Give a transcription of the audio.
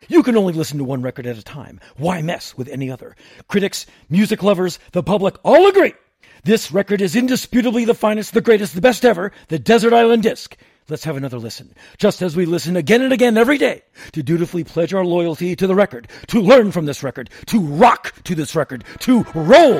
You can only listen to one record at a time. Why mess with any other? Critics, music lovers, the public all agree. This record is indisputably the finest, the greatest, the best ever, the Desert Island Disc. Let's have another listen, just as we listen again and again every day, to dutifully pledge our loyalty to the record, to learn from this record, to rock to this record, to roll